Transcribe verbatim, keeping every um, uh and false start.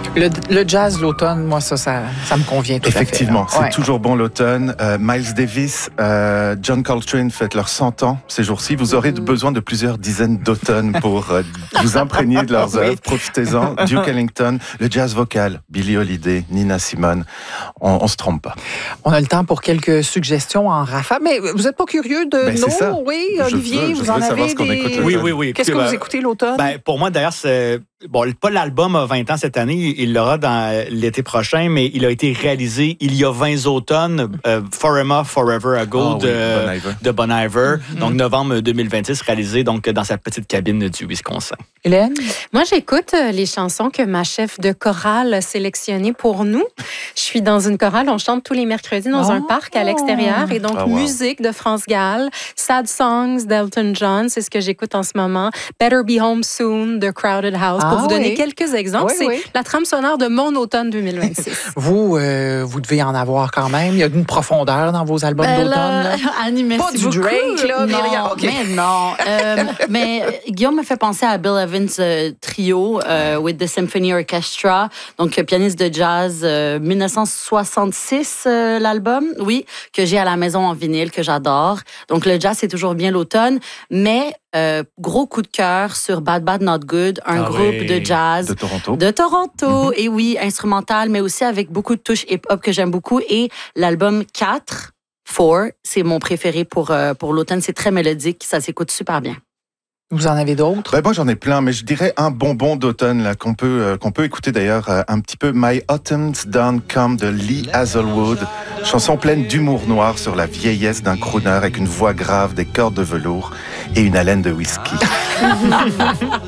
Le, le jazz, l'automne, moi, ça, ça, ça me convient tout Effectivement, à fait. Effectivement, c'est ouais. toujours bon l'automne. Euh, Miles Davis, euh, John Coltrane fêtent leurs cent ans ces jours-ci. Vous aurez mmh. besoin de plusieurs dizaines d'automnes pour euh, vous imprégner de leurs oui. œuvres. Profitez-en. Duke Ellington, le jazz vocal, Billie Holiday, Nina Simone. On, on se trompe pas. On a le temps pour quelques suggestions en rafale. Mais vous n'êtes pas curieux de ben, nous? Oui, Olivier, veux, vous en avez des... Oui, oui, oui. Qu'est-ce que ben, vous écoutez l'automne? Ben, pour moi, d'ailleurs, c'est... Bon, pas l'album a vingt ans cette année, il l'aura dans l'été prochain, mais il a été réalisé il y a vingt automnes, euh, Forever, Forever Ago oh, de, oui, Bon Iver. de Bon Iver, mm-hmm. donc novembre deux mille vingt-six, réalisé donc dans sa petite cabine du Wisconsin. Hélène? Moi, j'écoute les chansons que ma chef de chorale a sélectionnées pour nous. Je suis dans une chorale, on chante tous les mercredis dans oh. un parc à l'extérieur, et donc oh, wow. musique de France Gall, Sad Songs d'Elton John, c'est ce que j'écoute en ce moment, Better Be Home Soon de Crowded House. Pour ah, vous donner oui. quelques exemples, oui, c'est oui. la trame sonore de mon automne deux mille vingt-six. vous, euh, vous devez en avoir quand même. Il y a une profondeur dans vos albums ben d'automne. Là, Annie, merci pas du beaucoup. Drake, là. Non, mais, okay. mais non. euh, mais Guillaume me fait penser à Bill Evans euh, Trio euh, with the Symphony Orchestra, donc pianiste de jazz, euh, dix-neuf cent soixante-six, euh, l'album, oui, que j'ai à la maison en vinyle, que j'adore. Donc le jazz, c'est toujours bien l'automne, mais Euh, gros coup de cœur sur Bad Bad Not Good, un ah groupe oui. de jazz de Toronto. De Toronto, mm-hmm. et oui, instrumental, mais aussi avec beaucoup de touches hip-hop que j'aime beaucoup. Et l'album quatre, Four, c'est mon préféré pour, euh, pour l'automne. C'est très mélodique, ça s'écoute super bien. Vous en avez d'autres? Ben moi, j'en ai plein, mais je dirais un bonbon d'automne là, qu'on peut, euh, qu'on peut écouter d'ailleurs euh, un petit peu. My Autumn's Done Come de Lee Hazelwood. Chanson pleine d'humour noir sur la vieillesse d'un crooner avec une voix grave, des cordes de velours et une haleine de whisky.